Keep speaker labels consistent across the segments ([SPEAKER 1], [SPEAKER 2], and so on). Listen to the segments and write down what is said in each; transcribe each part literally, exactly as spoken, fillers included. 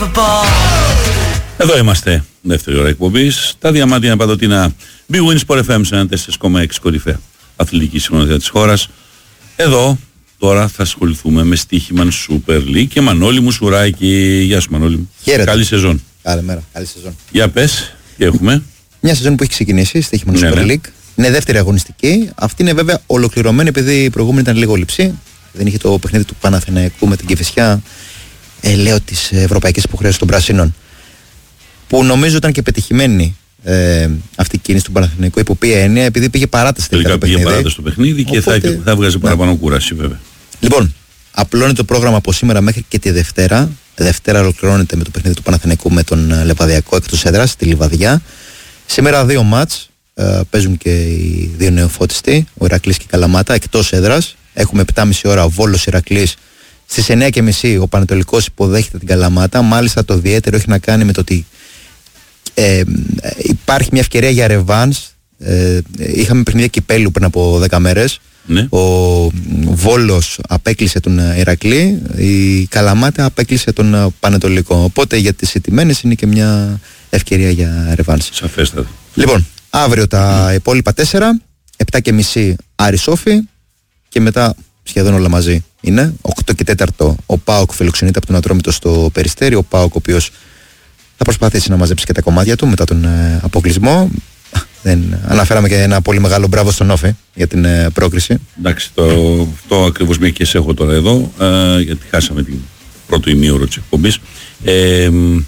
[SPEAKER 1] Εδώ είμαστε, δεύτερη ώρα εκπομπής. Τα διαμάντια παντοτινά Big Win Sport εφ εμ τέσσερα κόμμα έξι, κορυφαία αθλητική συχνότητα της χώρας. Εδώ τώρα θα ασχοληθούμε με στοίχημα Super League και Μανώλη Μουσουράκη. Γεια σου Μανώλη μου.
[SPEAKER 2] Χαίρετε.
[SPEAKER 1] Καλή σεζόν.
[SPEAKER 2] Καλημέρα, καλή σεζόν.
[SPEAKER 1] Για πες, τι έχουμε.
[SPEAKER 2] Μια σεζόν που έχει ξεκινήσει, στοίχημα
[SPEAKER 1] Ναι,
[SPEAKER 2] Super
[SPEAKER 1] ναι.
[SPEAKER 2] League. Είναι δεύτερη αγωνιστική. Αυτή είναι βέβαια ολοκληρωμένη επειδή η προηγούμενη ήταν λίγο λειψή. Δεν είχε το παιχνίδι του Παναθηναϊκού με την Κηφισιά, ε, λέω της ευρωπαϊκής υποχρέωσης των Πρασίνων. Που νομίζω ήταν και πετυχημένη ε, αυτή η κίνηση του Παναθηναϊκού. Υπό ποια έννοια, επειδή πήγε παράταση τελικά
[SPEAKER 1] Τελικά
[SPEAKER 2] το
[SPEAKER 1] πήγε
[SPEAKER 2] παιχνίδι.
[SPEAKER 1] παράταση στο παιχνίδι και
[SPEAKER 2] Οπότε,
[SPEAKER 1] θα, θα βγάζει παραπάνω κούραση βέβαια.
[SPEAKER 2] Λοιπόν, απλώνει το πρόγραμμα από σήμερα μέχρι και τη Δευτέρα. Δευτέρα ολοκληρώνεται με το παιχνίδι του Παναθηναϊκού με τον ε, Λεβαδιακό εκτός έδρας στη Λιβαδιά. Σήμερα δύο μάτς ε, παίζουν και οι δύο νεοφώτιστοι, ο Ηρακλής και η Καλαμάτα, εκτός έδρας. Έχουμε επτά και μισή ώρα Βόλος Ηρακλής. Στις εννιά και μισή ο Πανετολικός υποδέχεται την Καλαμάτα. Μάλιστα το ιδιαίτερο έχει να κάνει με το ότι ε, υπάρχει μια ευκαιρία για ρεβάνς. Ε, είχαμε παιχνίδια κυπέλου πριν από δέκα μέρες.
[SPEAKER 1] Ναι.
[SPEAKER 2] Ο Βόλος απέκλεισε τον Ηρακλή, η Καλαμάτα απέκλεισε τον Πανετολικό. Οπότε για τις ηττημένες είναι και μια ευκαιρία για ρεβάνς.
[SPEAKER 1] Σαφέστατα.
[SPEAKER 2] Λοιπόν, αύριο τα mm. υπόλοιπα τέσσερα, επτά και μισή Άρη Σόφι και μετά σχεδόν όλα μαζί είναι. οκτώ και τέταρτο ο ΠΑΟΚ φιλοξενείται από τον Ατρόμητο στο Περιστέρι. Ο ΠΑΟΚ ο οποίος θα προσπαθήσει να μαζέψει και τα κομμάτια του μετά τον ε, αποκλεισμό. Δεν, αναφέραμε και ένα πολύ μεγάλο μπράβο στον Όφη για την ε, πρόκριση.
[SPEAKER 1] Εντάξει, το, αυτό ακριβώς μια και σε έχω τώρα εδώ, ε, γιατί χάσαμε την πρώτο ημίωρο της εκπομπής. Ε,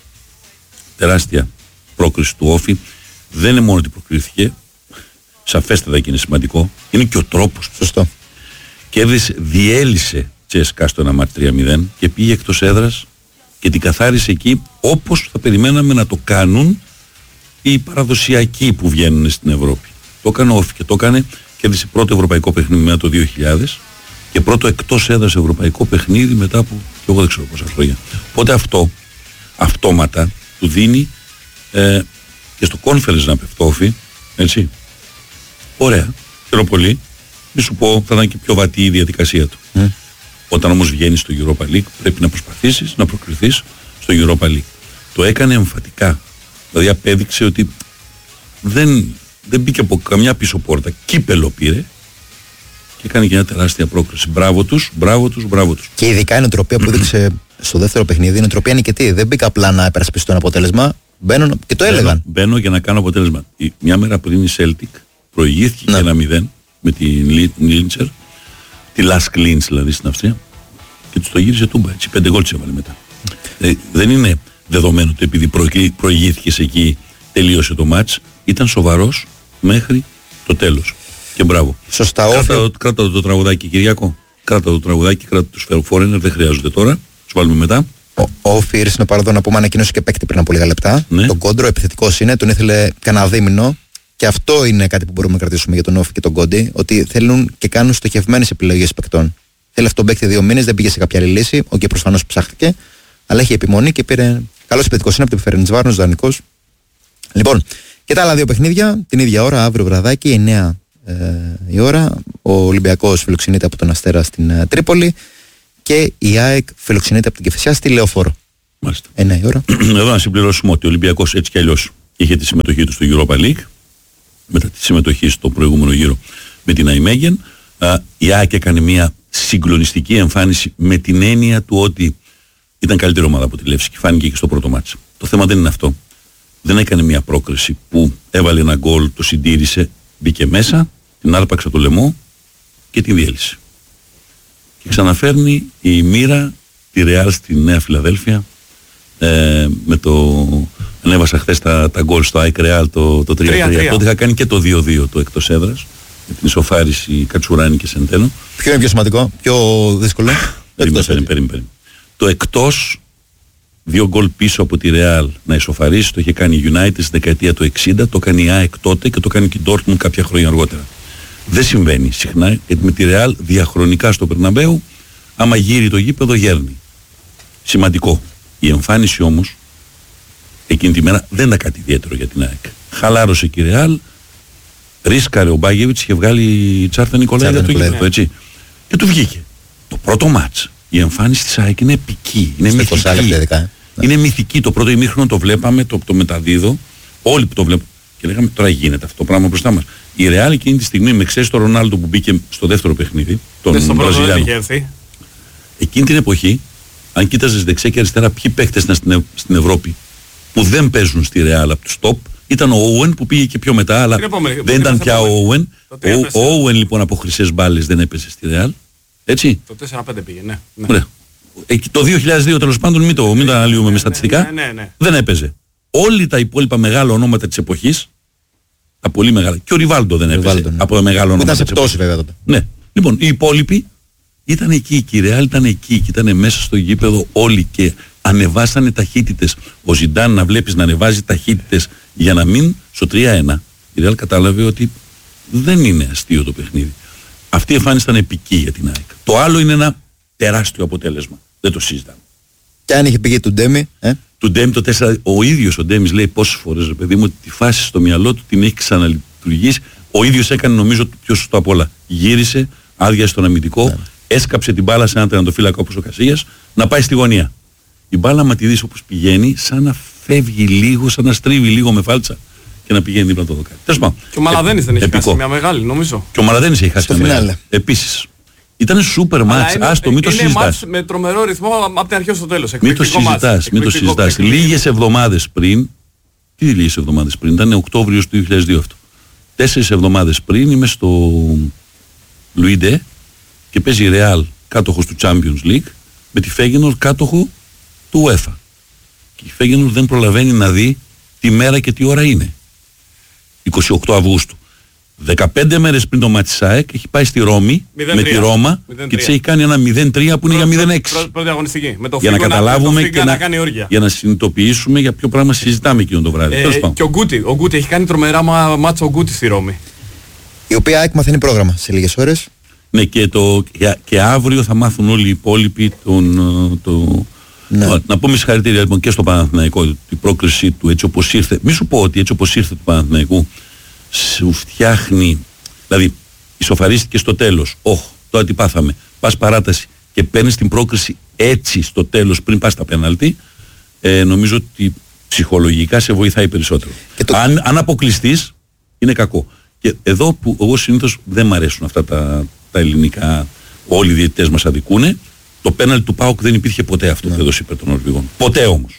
[SPEAKER 1] τεράστια πρόκριση του Όφη. Δεν είναι μόνο ότι προκρίθηκε, σαφέστατα και είναι σημαντικό, είναι και ο τρόπος.
[SPEAKER 2] Σωστό.
[SPEAKER 1] Κέρδισε, διέλυσε Τσέσκα στο ένα μάτς τρία μηδέν και πήγε εκτός έδρας και την καθάρισε εκεί όπως θα περιμέναμε να το κάνουν οι παραδοσιακοί που βγαίνουν στην Ευρώπη. Το έκανε Όφη και το έκανε, κέρδισε πρώτο ευρωπαϊκό παιχνίδι μετά το δύο χιλιάδες και πρώτο εκτός έδρας ευρωπαϊκό παιχνίδι μετά από και εγώ δεν ξέρω πόσα χρόνια. Οπότε αυτό αυτόματα του δίνει ε, και στο conference να πεφτώφει, έτσι. Ωραία, χαίρο πολύ. Μη σου πω, θα ήταν και πιο βατή η διαδικασία του. Mm. Όταν όμως βγαίνεις στο Europa League πρέπει να προσπαθήσεις να προκριθείς στο Europa League. Το έκανε εμφατικά. Δηλαδή απέδειξε ότι δεν, δεν μπήκε από καμιά πίσω πόρτα. Κύπελο πήρε και έκανε και μια τεράστια πρόκριση. Μπράβο τους, μπράβο τους, μπράβο τους.
[SPEAKER 2] Και ειδικά η νοοτροπία που έδειξε στο δεύτερο παιχνίδι, η νοοτροπία νικητή. Δεν μπήκα απλά να υπερασπιστώ ένα αποτέλεσμα. Μπαίνω και το έλεγαν.
[SPEAKER 1] Μπαίνω, μπαίνω για να κάνω αποτέλεσμα. Η, μια μέρα πριν η Celtic προηγήθηκε
[SPEAKER 2] ναι.
[SPEAKER 1] ένα μηδέν με την Λίντσερ, τη Lask Linz δηλαδή στην Αυστρία, και τους το γύρισε τούμπα. Έτσι, πέντε γκολ έβαλε μετά. Ε, δεν είναι δεδομένο ότι επειδή προηγήθηκες εκεί τελείωσε το μάτς. Ήταν σοβαρός μέχρι το τέλος. Και μπράβο.
[SPEAKER 2] Σωστά.
[SPEAKER 1] Κράτα, όφι... κράτα το, το τραγουδάκι, Κυριάκο. Κράτα το τραγουδάκι, κράτα τους Foreigner, δεν χρειάζονται τώρα. Τους βάλουμε μετά.
[SPEAKER 2] Ο Όφη ήρθε παραδόν να πούμε ανακοίνωσε και παίκτη πριν από λίγα λεπτά.
[SPEAKER 1] Ναι.
[SPEAKER 2] Τον Κόντρο επιθετικός είναι, τον ήθελε κανένα δίμηνο. Και αυτό είναι κάτι που μπορούμε να κρατήσουμε για τον Όφη και τον Κόντι. Ότι θέλουν και κάνουν στοχευμένες επιλογές παικτών. Θέλει αυτόν τον παίκτη δύο μήνες, δεν πήγε σε κάποια άλλη λύση. Ο και προφανώς ψάχτηκε. Αλλά έχει επιμονή και πήρε. Καλός επιθετικός είναι από την Φερεντσβάρνος, δανεικός. Λοιπόν, και τα άλλα δύο παιχνίδια την ίδια ώρα, αύριο βραδάκι, εννιά ε, η ώρα. Ο Ολυμπιακός φιλοξενείται από τον Αστέρα στην ε, Τρίπολη και η ΑΕΚ φιλοξενείται από την Κηφισιά στη Λεωφόρο.
[SPEAKER 1] Μάλιστα.
[SPEAKER 2] εννιά η ώρα.
[SPEAKER 1] Εδώ να συμπληρώσουμε ότι ο Ολυμπιακός έτσι κι αλλιώς είχε τη συμμετοχή του στο Europa League. Μετά τη συμμετοχή στο προηγούμενο γύρο με την Αϊμέγεν. Η ΑΕΚ έκανε μια συγκλονιστική εμφάνιση με την έννοια του ότι ήταν καλύτερη ομάδα από τη Λεύσκη. Φάνηκε και στο πρώτο μάτς. Το θέμα δεν είναι αυτό. Δεν έκανε μια πρόκριση που έβαλε ένα γκολ, το συντήρησε, μπήκε μέσα, την άρπαξε το λαιμό και την διέλυσε. Και ξαναφέρνει η μοίρα τη Ρεάλ στη Νέα Φιλαδέλφια ε, με το... Ανέβασα χθες τα, τα γκολ στο ΑΕΚ Real το, το τρία τρία. Τότε είχα κάνει και το δύο δύο το εκτός έδρας με την ισοφάριση Κατσουράνη και Σεντένο.
[SPEAKER 2] Ποιο είναι πιο σημαντικό, πιο δύσκολο?
[SPEAKER 1] Περίμενε, περίμενε. Το εκτός, δύο γκολ πίσω από τη Real να ισοφαρίσει, το είχε κάνει η United στη δεκαετία του εξήντα, το κάνει η ΑΕΚ τότε και το κάνει και η Dortmund κάποια χρόνια αργότερα. Δεν συμβαίνει συχνά, γιατί με τη Real διαχρονικά στο Περναμπέου, άμα γύρει το γήπεδο γέρνει. Σημαντικό. Η εμφάνιση όμως εκείνη τη μέρα δεν ήταν κάτι ιδιαίτερο για την ΑΕΚ. Χαλάρωσε και η Real, ρίσκαρε ο Μπάγεβιτς, είχε βγάλει Τσάρτα Νικολάη για το γήπεδο, έτσι. Και του βγήκε. Το πρώτο μάτς, η εμφάνιση της ΑΕΚ είναι επική, είναι μυθική.
[SPEAKER 2] Ναι.
[SPEAKER 1] Είναι μυθική. Το πρώτο ημίχρονο το βλέπαμε, το, το μεταδίδω. Όλοι που το βλέπουν. Και λέγαμε τώρα γίνεται αυτό το πράγμα μπροστά μας. Η Ρεάλ εκείνη τη στιγμή, με ξέρεις τον Ρονάλντο που μπήκε στο δεύτερο παιχνίδι, τον Βραζιλιάνο. Εκείνη την εποχή, αν κοίταζες δεξιά και αριστερά, ποιοι παίκτες ήταν στην, στην Ευρώπη που δεν παίζουν στη Ρεάλ από τους top, ήταν ο Όουεν που πήγε και πιο μετά, αλλά επόμενη, δεν ήταν πια ο Όουεν. Ο Όουεν λοιπόν από χρυσές μπάλες δεν έπαιζε στη Ρεάλ. Έτσι.
[SPEAKER 3] Το τέσσερα πέντε πήγε, ναι. ναι.
[SPEAKER 1] Ωραία. Το δύο χιλιάδες δύο τέλος πάντων, μην το, μην το αναλύουμε ναι, με στατιστικά,
[SPEAKER 3] ναι, ναι, ναι.
[SPEAKER 1] δεν έπαιζε. Όλοι τα υπόλοιπα μεγάλα ονόματα της εποχής, τα πολύ μεγάλα, και ο Ριβάλντο δεν έπαιζε
[SPEAKER 2] Ριβάλντο, ναι.
[SPEAKER 1] από τα μεγάλα ονόματα.
[SPEAKER 2] Ήταν σε πτώση βέβαια τότε.
[SPEAKER 1] Ναι. Λοιπόν, οι υπόλοιποι ήταν εκεί, και η Ρεάλ ήταν εκεί, και ήταν μέσα στο γήπεδο όλοι και ανεβάσανε ταχύτητες. Ο Ζιντάν να βλέπεις να ανεβάζει ταχύτητες για να μην στο τρία ένα. Η Ρεάλ κατάλαβε ότι δεν είναι αστείο το παιχνίδι. Αυτή η εμφάνιση ήταν επική για την ΑΕΚ. Το άλλο είναι ένα τεράστιο αποτέλεσμα. Δεν το συζητάμε.
[SPEAKER 2] Και αν είχε πήγε του Ντέμι, ε?
[SPEAKER 1] Του Ντέμι το τέσσερα, ο ίδιος ο Ντέμις λέει πόσες φορές, ρε παιδί μου, ότι τη φάση στο μυαλό του την έχει ξαναλειτουργήσει. Ο ίδιος έκανε νομίζω το πιο σωστό απ' όλα. Γύρισε, άδειασε τον αμυντικό, ναι. Έσκαψε την μπάλα σε έναν τερματοφύλακα όπως ο Κασίγιας, να πάει στη γωνία. Η μπάλα, μα τη δεις όπως πηγαίνει, σαν να φεύγει λίγο, σαν να στρίβει λίγο με φάλτσα και να πηγαίνει δίπλα το δοκάρι. Τέλος πάντων.
[SPEAKER 3] Και ο Μαλαδένης δεν έχει χάσει μια μεγάλη, νομίζω.
[SPEAKER 1] Και ο Μαλαδένης έχει χάσει μια μεγάλη. Επίσης. Ήταν σούπερ μάτς, άστο, μην το συζητάς.
[SPEAKER 3] Είναι μάτς με τρομερό ρυθμό από την αρχή στο τέλος.
[SPEAKER 1] Μην το συζητάς, μην το συζητάς. Λίγες εβδομάδες πριν, τι λίγες εβδομάδες πριν, ήταν Οκτώβριος του δύο χιλιάδες δύο αυτό. Τέσσερις εβδομάδες πριν είμαι στο Λουίντε και παίζει η Ρεάλ κάτοχος του Champions League με τη Φέγενορ κάτοχο του UEFA. Και η Φέγενορ δεν προλαβαίνει να δει τι μέρα και τι ώρα είναι. είκοσι οκτώ Αυγούστου. δεκαπέντε μέρες πριν το μάτι της ΑΕΚ έχει πάει στη Ρώμη με τη Ρώμα και της έχει κάνει ένα μηδέν τρία που είναι για μηδέν έξι.
[SPEAKER 3] Πρώτη αγωνιστική. Με το
[SPEAKER 1] για να καταλάβουμε
[SPEAKER 3] και
[SPEAKER 1] να,
[SPEAKER 3] να,
[SPEAKER 1] για να συνειδητοποιήσουμε για ποιο πράγμα συζητάμε εκείνο το βράδυ.
[SPEAKER 3] Ε, και ο Γκούτι, ο Γκούτι έχει κάνει τρομερά μάτσα ο Γκούτι στη Ρώμη.
[SPEAKER 2] Η οποία ΑΕΚ μαθαίνει πρόγραμμα σε λίγες ώρες.
[SPEAKER 1] Ναι, και, το, και, και αύριο θα μάθουν όλοι οι υπόλοιποι τον, το, ναι. το, να πούμε συγχαρητήρια λοιπόν και στο Παναθηναϊκό, την πρόκρισή του έτσι όπως ήρθε. Μη σου πω ότι έτσι όπως ήρθε του Παναθηναϊκού σου φτιάχνει, δηλαδή ισοφαρίστηκε στο τέλος, όχ, τώρα τι πάθαμε, πας παράταση και παίρνεις την πρόκριση έτσι στο τέλος πριν πας στα πέναλτι, ε, νομίζω ότι ψυχολογικά σε βοηθάει περισσότερο. Το... Αν, αν αποκλειστείς είναι κακό. Και εδώ που εγώ συνήθως δεν μ' αρέσουν αυτά τα, τα ελληνικά, όλοι οι διαιτητές μας αδικούνε, το πέναλτι του ΠΑΟΚ δεν υπήρχε ποτέ αυτό, ναι. που έδωσε υπέρ των Νορβηγών. Ποτέ όμως.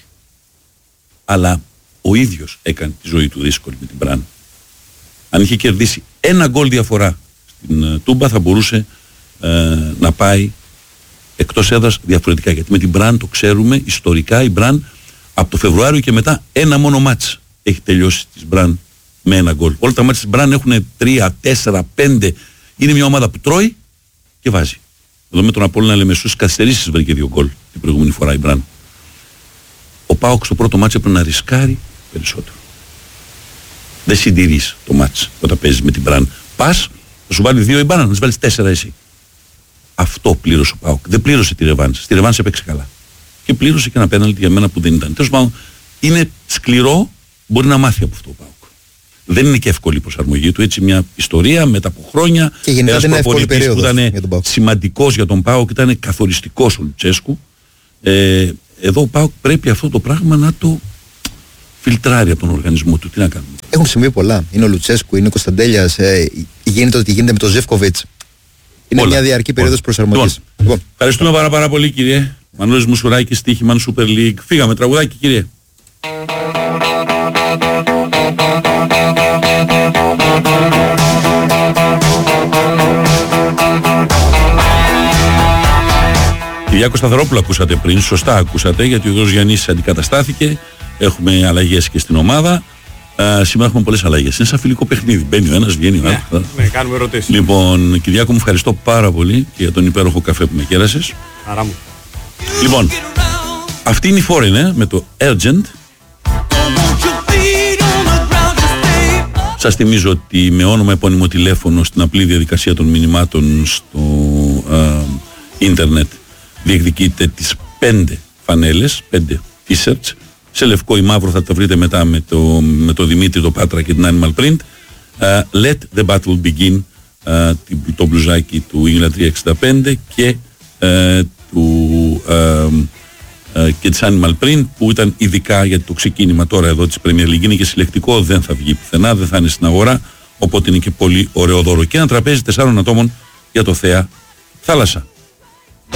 [SPEAKER 1] Αλλά ο ίδιος έκανε τη ζωή του δύσκολη με την Μπραν. Αν είχε κερδίσει ένα γκολ διαφορά στην uh, Τούμπα θα μπορούσε uh, να πάει εκτός έδρας διαφορετικά. Γιατί με την Μπραν το ξέρουμε ιστορικά, η Μπραν από το Φεβρουάριο και μετά ένα μόνο μάτς έχει τελειώσει της Μπραν με ένα γκολ. Όλα τα μάτς της Μπραν έχουν τρία, τέσσερα, πέντε. Είναι μια ομάδα που τρώει και βάζει. Εδώ με τον Απόλλωνα Λεμεσούς καθυστερήσεις βρήκε δύο γκολ την προηγούμενη φορά η Μπραν. Ο ΠΑΟΚ στο πρώτο μάτς έπρεπε να ρισκάρει περισσότερο. Δεν συντηρείς το μάτς όταν παίζεις με την Μπραν. Πας, θα σου βάλει δύο η Μπραν, να σου βάλεις τέσσερα εσύ. Αυτό πλήρωσε ο ΠΑΟΚ. Δεν πλήρωσε τη ρεβάνς. Στη ρεβάνς έπαιξε καλά. Και πλήρωσε και ένα πέναλτι για μένα που δεν ήταν. Τέλος πάντων, είναι σκληρό, μπορεί να μάθει από αυτό ο ΠΑΟΚ. Δεν είναι και εύκολη η προσαρμογή του. Έτσι μια ιστορία μετά από χρόνια.
[SPEAKER 2] Και γενικά δεν είναι εύκολη περίοδος
[SPEAKER 1] που ήταν σημαντικός για τον ΠΑΟΚ, ήταν καθοριστικός ο Λουτσέσκου. Ε, εδώ ο ΠΑΟΚ πρέπει αυτό το πράγμα να το φιλτράρει από τον οργανισμό του. Τι να κάνουμε.
[SPEAKER 2] Έχουν συμβεί πολλά. Είναι ο Λουτσέσκου, είναι ο Κωνσταντέλιας, ε, γίνεται ό,τι γίνεται με τον Ζεύκοβιτς. Είναι όλα, μια διαρκή περίοδος προσαρμογής.
[SPEAKER 1] Λοιπόν, ευχαριστούμε πάρα, πάρα πολύ, κύριε. Μανώλης Μουσουράκης, Στοίχημαν Super League. Φύγαμε, τραγουδάκι, κύριε. Κυριάκο Σταθερόπουλο ακούσατε πριν, σωστά ακούσατε, γιατί ο Γιώργος Γιαννής αντικαταστάθηκε. Έχουμε αλλαγές και στην ομάδα. Α, σήμερα έχουμε πολλές αλλαγές. Είναι σαν φιλικό παιχνίδι. Μπαίνει ο ένας, βγαίνει ο άλλος.
[SPEAKER 3] Ναι, ναι, κάνουμε ερωτήσεις.
[SPEAKER 1] Λοιπόν, Κυριάκο, μου ευχαριστώ πάρα πολύ και για τον υπέροχο καφέ που με κέρασες.
[SPEAKER 3] Χαρά μου.
[SPEAKER 1] Λοιπόν, αυτή είναι η Foreigner με το Urgent. Σας θυμίζω ότι με όνομα, επώνυμο, τηλέφωνο στην απλή διαδικασία των μηνυμάτων στο α, ίντερνετ διεκδικείτε τις πέντε φανέλες, πέντε t-shirts. Σε λευκό ή μαύρο θα τα βρείτε μετά με το, με το Δημήτρη, το Πάτρα και την Animal Print. Uh, Let the battle begin, uh, το μπλουζάκι του Ίγνα τριακόσια εξήντα πέντε και uh, του uh, ε, και της Animal Print που ήταν ειδικά για το ξεκίνημα τώρα εδώ της Premier League. Είναι και συλλεκτικό, δεν θα βγει πουθενά, δεν θα είναι στην αγορά, οπότε είναι και πολύ ωραίο δώρο. Και ένα τραπέζι τεσσάρων ατόμων για το Θέα Θάλασσα.